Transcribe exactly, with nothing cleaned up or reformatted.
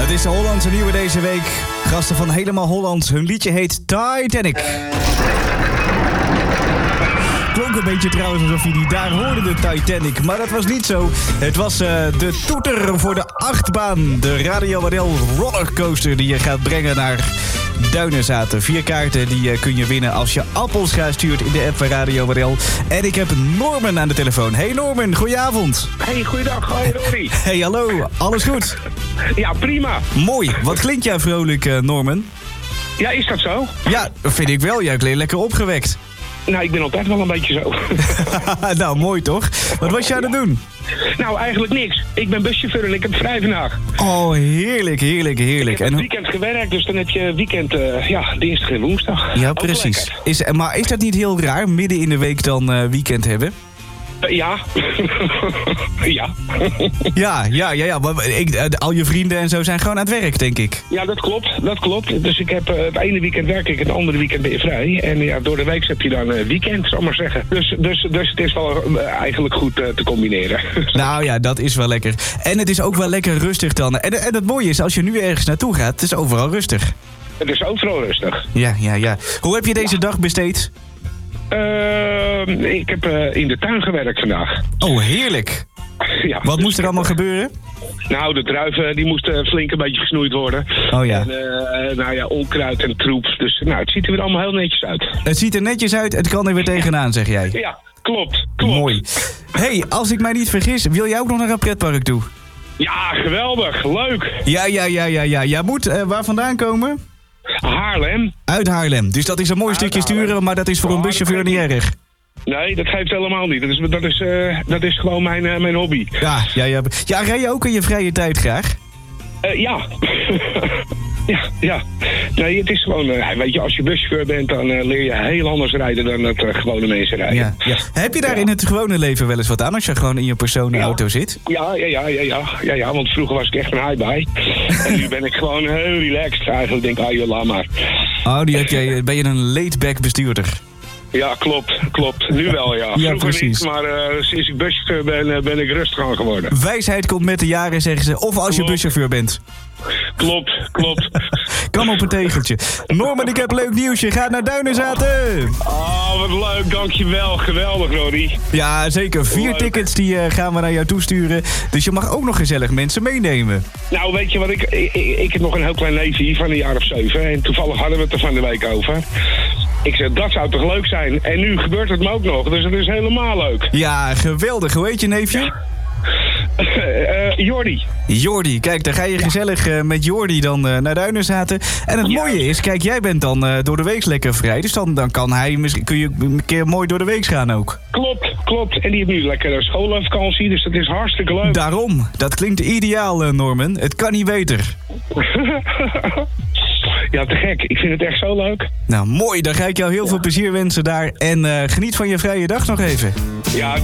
Het is de Hollandse nieuwe deze week. Gasten van Helemaal Holland. Hun liedje heet Titanic. Klonk een beetje trouwens alsof je die daar hoorde, de Titanic. Maar dat was niet zo. Het was uh, de toeter voor de achtbaan. De Radio Waddell rollercoaster die je gaat brengen naar Duinenzaten. Vier kaarten die uh, kun je winnen als je appelscha stuurt in de app van Radio Waddell. En ik heb Norman aan de telefoon. Hey Norman, goedenavond. Hey, goeiedag. Hoi Rory. Hey, hallo. Alles goed? Ja, prima. Mooi. Wat klinkt jij vrolijk, uh, Norman? Ja, is dat zo? Ja, vind ik wel. Jij klinkt lekker opgewekt. Nou, ik ben altijd wel een beetje zo. Nou, mooi toch? Wat was jij aan het doen? Nou, eigenlijk niks. Ik ben buschauffeur en ik heb vrij vandaag. Oh, heerlijk, heerlijk, heerlijk. Ik heb en het weekend gewerkt, dus dan heb je weekend, uh, ja, dinsdag en woensdag. Ja, Ook precies. Is, maar is dat niet heel raar, midden in de week dan uh, weekend hebben? Uh, ja. ja. ja, ja, ja, ja. Maar ik, uh, al je vrienden en zo zijn gewoon aan het werk, denk ik. Ja, dat klopt, dat klopt. Dus ik heb uh, het ene weekend werk ik, het andere weekend ben je vrij. En ja, door de week heb je dan uh, weekend, zal ik maar zeggen. Dus, dus, dus het is wel uh, eigenlijk goed uh, te combineren. Nou ja, dat is wel lekker. En het is ook wel lekker rustig dan. En, en het mooie is, als je nu ergens naartoe gaat, het is overal rustig. Het is overal rustig. Ja, ja, ja. Hoe heb je deze ja. dag besteed? Uh, ik heb uh, in de tuin gewerkt vandaag. Oh, heerlijk. Ja, Wat dus moest er allemaal gebeuren? Nou, de druiven die moesten flink een beetje gesnoeid worden. Oh ja. En, uh, nou ja, onkruid en troep. Dus nou, het ziet er weer allemaal heel netjes uit. Het ziet er netjes uit, het kan er weer tegenaan, zeg jij. Ja, klopt, klopt. Mooi. Hey, als ik mij niet vergis, wil jij ook nog naar een pretpark toe? Ja, geweldig. Leuk. Ja, ja, ja, ja, ja. Jij moet uh, waar vandaan komen? Haarlem. Uit Haarlem. Dus dat is een mooi Uit stukje Haarlem. Sturen, maar dat is voor een buschauffeur niet erg. Nee, dat geeft helemaal niet. Dat is, dat is, uh, dat is gewoon mijn, uh, mijn hobby. Ja, ja, ja. Ja, rij je ook in je vrije tijd graag? Uh, ja. ja, ja. Nee, het is gewoon... Uh, weet je, als je buschauffeur bent, dan uh, leer je heel anders rijden dan dat uh, gewone mensen rijden. Ja, ja. Heb je daar ja. in het gewone leven wel eens wat aan als je gewoon in je personenauto ja. zit? Ja, ja, ja, ja, ja, ja, ja. Want vroeger was ik echt een high-by. En nu ben ik gewoon heel relaxed. Eigenlijk denk ik, ah joh, laat maar. Oh, die heb jij, ben je een laid-back bestuurder? Ja, klopt, klopt. Nu wel, ja. Ja, Vroeger precies. niet, maar uh, sinds ik buschauffeur ben, uh, ben ik rustig aan geworden. Wijsheid komt met de jaren, zeggen ze. Of als klopt. je buschauffeur bent. Klopt, klopt. Kan op een tegeltje. Norman, ik heb leuk nieuws. Je gaat naar Duinenzaten. Oh, wat leuk. Dankjewel. Geweldig, Rodi. Ja, zeker. Vier leuk. tickets die uh, gaan we naar jou toesturen. Dus je mag ook nog gezellig mensen meenemen. Nou, weet je wat? Ik, ik, ik heb nog een heel klein neefje van een jaar of zeven. En toevallig hadden we het er van de week over. Ik zei, dat zou toch leuk zijn? En nu gebeurt het me ook nog. Dus het is helemaal leuk. Ja, geweldig. Hoe heet je neefje? Ja. Uh, Jordi. Jordi, kijk, dan ga je ja. gezellig uh, met Jordi dan uh, naar Duinenzaten. En het ja. mooie is, kijk, jij bent dan uh, door de week lekker vrij. Dus dan, dan kan hij, misschien kun je een keer mooi door de week gaan ook. Klopt, klopt. En die heeft nu lekker schoolvakantie, dus dat is hartstikke leuk. Daarom, dat klinkt ideaal, uh, Norman. Het kan niet beter. Ja, te gek. Ik vind het echt zo leuk. Nou, mooi. Dan ga ik jou heel ja. veel plezier wensen daar. En uh, geniet van je vrije dag nog even. Ja.